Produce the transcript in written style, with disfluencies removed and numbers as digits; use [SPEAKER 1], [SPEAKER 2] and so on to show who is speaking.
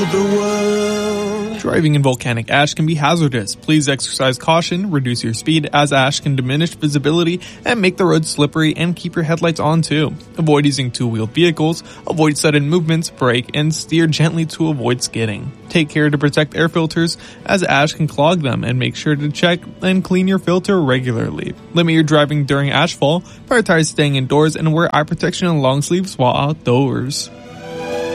[SPEAKER 1] the world.
[SPEAKER 2] Driving in volcanic ash can be hazardous. Please exercise caution, reduce your speed as ash can diminish visibility and make the road slippery, and keep your headlights on too. Avoid using two-wheeled vehicles, avoid sudden movements, brake, and steer gently to avoid skidding. Take care to protect air filters as ash can clog them, and make sure to check and clean your filter regularly. Limit your driving during ashfall, prioritize staying indoors, and wear eye protection and long sleeves while outdoors.